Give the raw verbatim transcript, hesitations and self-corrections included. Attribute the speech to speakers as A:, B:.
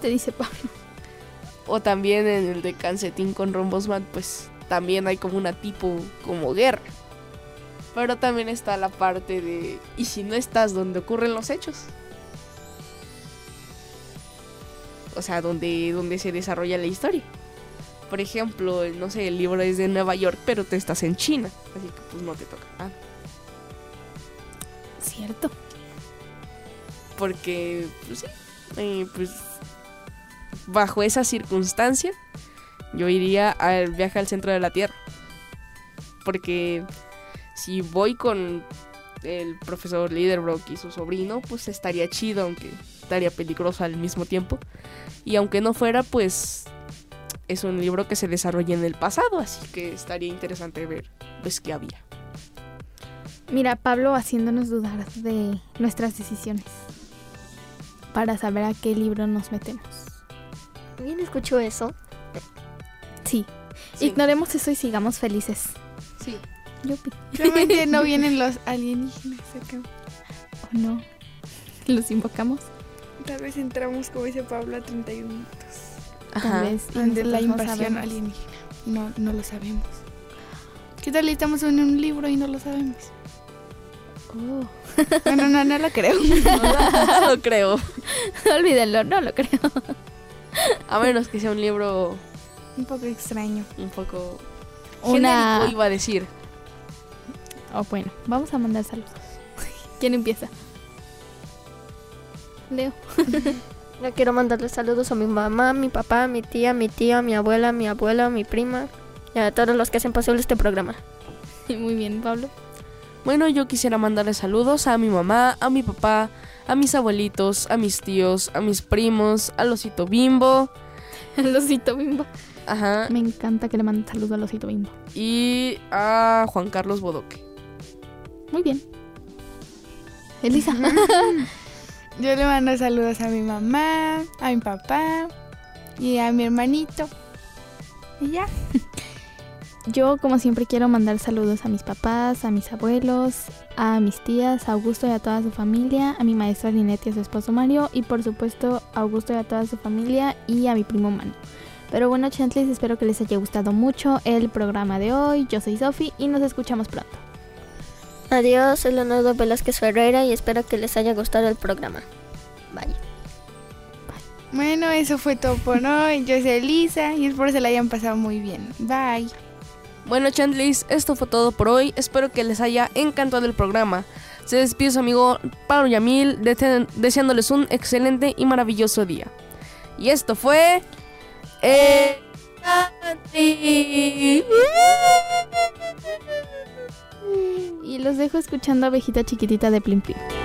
A: Adelante, dice Pablo.
B: O también en el de Calcetín con Rombosman, pues también hay como una tipo como guerra. Pero también está la parte de ¿y si no estás donde ocurren los hechos? O sea, donde, donde se desarrolla la historia. Por ejemplo, no sé, el libro es de Nueva York, pero tú estás en China, así que pues no te toca nada.
A: Cierto.
B: Porque, pues sí, eh, pues bajo esa circunstancia, yo iría al viaje al centro de la Tierra. Porque si voy con el profesor Liderbrock y su sobrino, pues estaría chido, aunque estaría peligroso al mismo tiempo. Y aunque no fuera, pues es un libro que se desarrolla en el pasado, así que estaría interesante ver pues qué había.
A: Mira, Pablo haciéndonos dudar de nuestras decisiones para saber a qué libro nos metemos.
C: ¿Alguien escuchó eso?
A: Sí.
B: Sí.
A: Ignoremos eso y sigamos felices.
B: Sí.
A: Yupi.
D: Realmente no vienen los alienígenas acá.
A: ¿O no? ¿Los invocamos?
D: Tal vez entramos, como dice Pablo, a treinta y uno minutos.
A: Tal
B: Ajá.
A: vez. y
D: Ante la
A: nosotros no
D: invasión
A: sabemos.
D: alienígena. No, no lo sabemos. ¿Qué tal si estamos en un libro y no lo sabemos?
A: Oh.
D: No, no, no, no lo creo.
B: No lo creo.
A: Olvídenlo, no lo creo.
B: A menos que sea un libro
D: Un poco extraño.
B: un poco
A: Una...
B: genérico, iba a decir.
A: Oh, bueno, vamos a mandar saludos. ¿Quién empieza? Leo.
C: Yo quiero mandarle saludos a mi mamá, mi papá, mi tía, mi tía, mi abuela, mi abuela, mi prima y a todos los que hacen posible este programa.
A: Muy bien, Pablo.
B: Bueno, yo quisiera mandarle saludos a mi mamá, a mi papá, a mis abuelitos, a mis tíos, a mis primos, al osito Bimbo.
A: El osito Bimbo.
B: Ajá.
A: Me encanta que le manden saludos al osito Bimbo.
B: Y a Juan Carlos Bodoque.
A: Muy bien. Elisa.
D: Yo le mando saludos a mi mamá, a mi papá y a mi hermanito. Y ya.
A: Yo, como siempre, quiero mandar saludos a mis papás, a mis abuelos, a mis tías, a Augusto y a toda su familia, a mi maestra Linet y a su esposo Mario, y por supuesto a Augusto y a toda su familia y a mi primo Manu. Pero bueno, Chantlis, espero que les haya gustado mucho el programa de hoy. Yo soy Sofi y nos escuchamos pronto.
C: Adiós, soy Leonardo Velázquez Ferreira y espero que les haya gustado el programa. Bye.
D: Bueno, eso fue todo por hoy. Yo soy Elisa y espero que se la hayan pasado muy bien. Bye.
B: Bueno, Chantlis, esto fue todo por hoy. Espero que les haya encantado el programa. Se despide su amigo Pablo Yamil, dese- deseándoles un excelente y maravilloso día. Y esto fue... El Chantlis.
A: Y los dejo escuchando Abejita Chiquitita de Plim Plim.